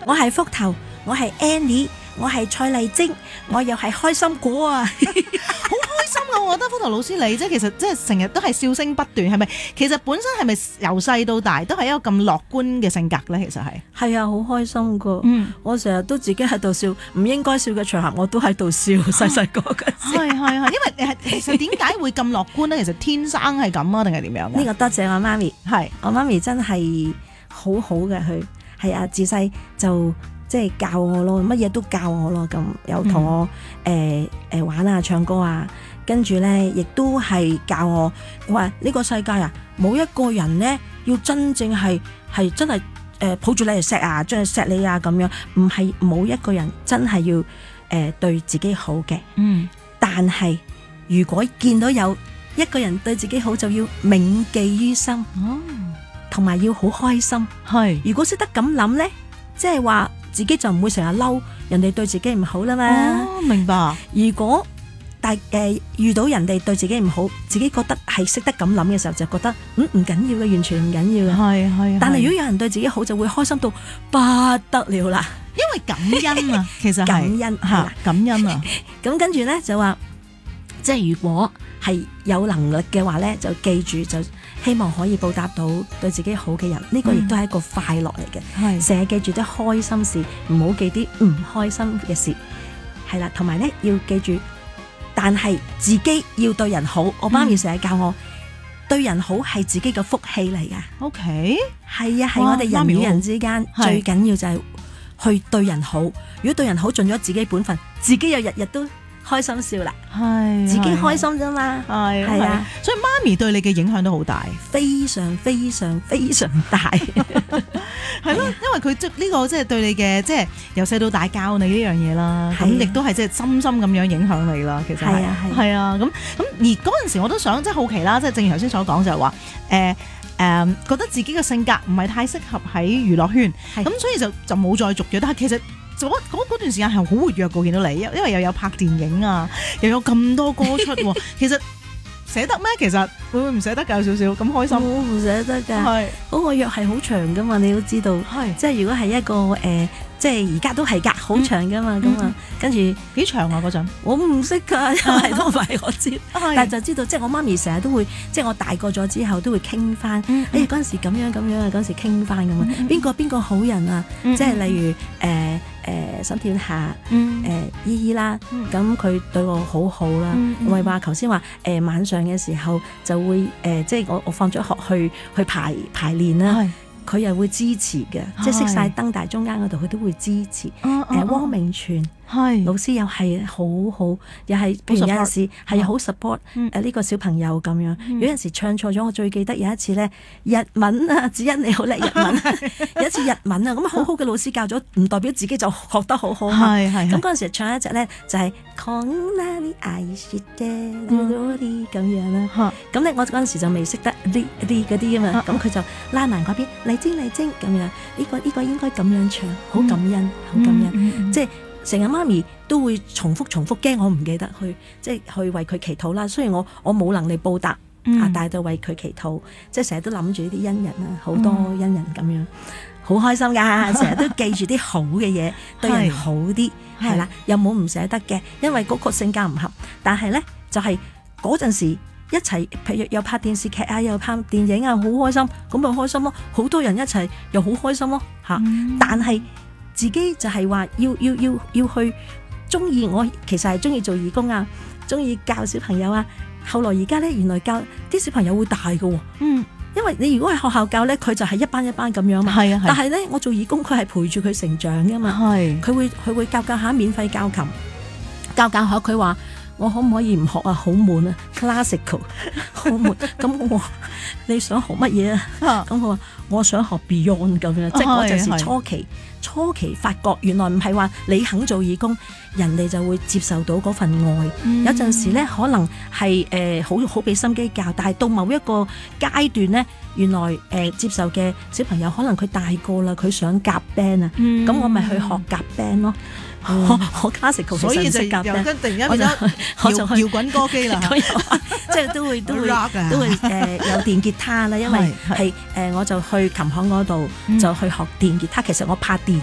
我係福頭，我係 Annie， 我係蔡麗晶，我又係開心果啊！ 開心啊！我覺得福頭老師你其實即係成日都係笑聲不斷，係咪？其實本身係咪由細到大都係一個咁樂觀嘅性格咧？其實係啊，好開心噶。我成日都自己喺度笑，唔應該笑嘅場合我都喺度笑。細細個嗰時係，因為其實點解會咁樂觀咧？其實天生係咁啊，定係點樣？ 呢個多謝我媽咪， 係我媽咪真係好好嘅，佢係啊，自細就即係教我咯，乜嘢都教我咯，咁有同我玩啊，唱歌啊。跟住咧，亦都係教我話呢個世界啊，冇一個人咧要真正係真係抱住你嚟錫啊，將嚟錫你啊咁樣，唔係冇一個人真係要對自己好嘅。但係如果見到有一個人對自己好，就要銘記於心，同埋要好開心。係，如果識得咁諗咧，即係話自己就唔會成日嬲人哋對自己唔好啦嘛。明白。如果遇到人哋對自己唔好，自己覺得係識得咁諗嘅時候，就覺得唔緊要嘅，完全唔緊要嘅。係。但係如果有人對自己好，就會開心到不得了啦。 因為感恩啊，其實係感恩嚇， 感恩啊。 咁跟住咧就話，即係如果係有能力嘅話咧，就記住就希望可以報答到對自己好嘅人。呢個亦都係一個快樂嚟嘅。係。成日記住啲開心事，唔好記啲唔開心嘅事。係啦，同埋咧要記住。但係自己要對人好，我媽咪成日教我對人好係自己嘅福氣嚟噶。OK， 係啊，係我哋人與人之間最緊要就係去對人好。如果對人好盡咗自己本分，自己又日日都開心笑啦。係，自己開心啫嘛。係啊， 所以媽咪對你嘅影響都好大， 非常非常非常大。 係咯，因為佢呢個即係對你嘅即係由細到大教你呢樣嘢啦，咁亦都係即係深深咁樣影響你啦。其實係啊，咁而嗰陣時我都想即係好奇啦，即係正如頭先所講就係話覺得自己嘅性格唔係太適合喺娛樂圈，咁所以就冇再續約。但係其實嗰段時間係好活躍嘅，見到你，因為又有拍電影啊，又有咁多歌出，其實。捨得咩？其實會唔會唔捨得㗎？有少少咁開心， 唔捨得㗎。係嗰個約係好長㗎嘛，你都知道。係即係如果係一個即係而家都係㗎，好長㗎嘛。咁啊，跟住幾長啊嗰陣？我唔識㗎，因為都唔係我知。但係就知道，即係我媽咪成日都會，即係我大個咗之後都會傾翻。嗰陣時咁樣啊，嗰陣時傾翻咁啊。邊個好人啊？即係例如沈殿霞、姨姨啦，咁佢對我好好啦。我係話頭先話晚上嘅時候就會即係我放咗學去排練啦，佢又會支持嘅，即係熄晒燈，但係中間嗰度佢都會支持。汪明荃老師又係好好，又係譬如有陣時係好 support 呢個小朋友咁樣。有陣時唱錯咗，我最記得有一次咧日文啊，子欣你好叻日文，有一次日文啊，咁好好嘅老師教咗，唔代表自己就學得好好嘛。咁嗰陣時唱一隻咧就係こんなに愛してる咁樣啦。咁咧我嗰陣時就未識得啲嗰啲啊嘛，咁佢就拉埋嗰邊麗晶咁樣，呢個應該咁樣唱，好感恩，好感恩，即係。成日媽咪都會重複，驚我唔記得即係去為佢祈禱啦。雖然我冇能力報答，但係就為佢祈禱，即係成日都諗住啲恩人啊，好多恩人咁樣，好開心㗎。成日都記住啲好嘅嘢，對人好啲，係啦，又冇唔捨得嘅，因為嗰個性格唔合。但係咧就係嗰陣時一齊，譬如又拍電視劇啊，又拍電影啊，好開心，咁咪開心咯。好多人一齊又好開心咯嚇，但係。自己就係話要去中意，我其實係中意做義工啊，中意教小朋友啊。後來而家咧，原來教啲小朋友會大㗎喎。因為你如果喺學校教咧，佢就係一班一班咁樣嘛。係啊，但係咧，我做義工，佢係陪住佢成長㗎嘛。係，佢會教下免費教琴，教下佢話。我可唔可以唔學啊？好悶啊 ，classical 好悶。咁你想學乜嘢啊？咁佢話我想學 Beyond 咁樣，即係嗰陣時初期發覺原來唔係話你肯做義工，人哋就會接受到嗰份愛。有陣時咧可能係好俾心機教，但係到某一個階段咧，原來接受嘅小朋友可能佢大個啦，佢想夾 band 啊，咁我咪去學夾 band 咯。我 classical 所以就又跟突然間變咗搖滾歌姬啦， 即係都會有電吉他啦，因為係我就去琴行嗰度就去學電吉他。其實我拍電